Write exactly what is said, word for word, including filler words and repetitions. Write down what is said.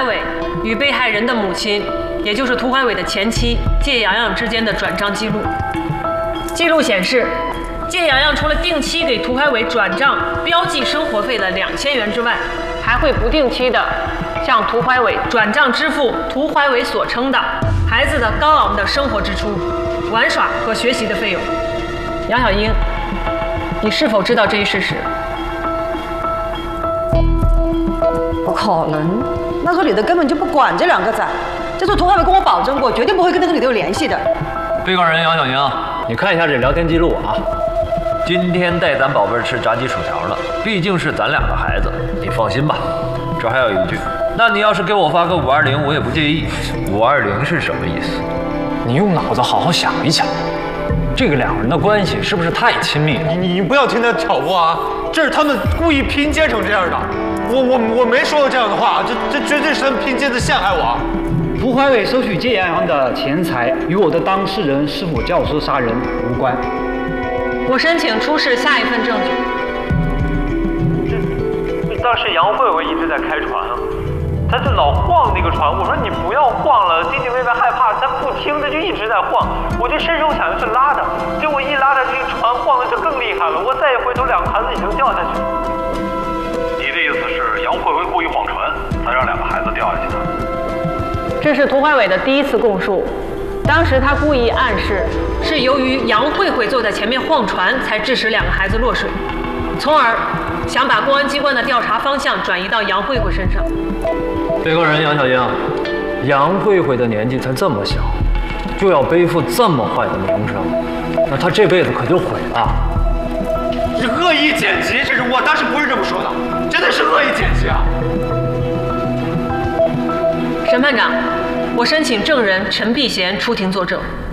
怀伟与被害人的母亲，也就是涂怀伟的前妻谢洋洋之间的转账记录。记录显示，谢洋洋除了定期给涂怀伟转账标记生活费的两千元之外，还会不定期的向涂怀伟转账支付涂怀伟所称的孩子的高昂的生活支出、玩耍和学习的费用。杨小英，你是否知道这一事实？ 不可能，那时候李德根本就不管这两个崽。这时候涂怀伟跟我保证过，绝对不会跟那个李德有联系的。 被告人杨小英，你看一下这聊天记录啊。今天带咱宝贝儿吃炸鸡薯条了，毕竟是咱俩的孩子，你放心吧。这还有一句，那你要是给我发个五二零，我也不介意。五二零是什么意思？ 你用脑子好好想一想，这个两个人的关系是不是太亲密了？ 你你不要听他挑拨啊，这是他们故意拼接成这样的。我我我没说过这样的话，这这绝对是他们拼接的陷害我。 涂怀伟收取谢洋洋的钱财与我的当事人是否教唆杀人无关。 我申请出示下一份证据。 这当时杨慧慧一直在开船啊，他就老晃那个船。我说你不要晃了，弟弟妹妹害怕，他不听，他就一直在晃。我就伸手想要去拉他，结果一拉他，这个船晃的就更厉害了。我再一回头，两个孩子已经掉下去了。 你的意思是杨慧慧故意晃船，才让两个孩子掉下去的？ 这是涂怀伟的第一次供述。当时他故意暗示，是由于杨慧慧坐在前面晃船，才致使两个孩子落水，从而想把公安机关的调查方向转移到杨慧慧身上。 被告人杨小英，杨慧慧的年纪才这么小，就要背负这么坏的名声，那她这辈子可就毁了。 是恶意剪辑，这是我当时不是这么说的，真的是恶意剪辑啊！ 审判长，我申请证人陈碧贤出庭作证。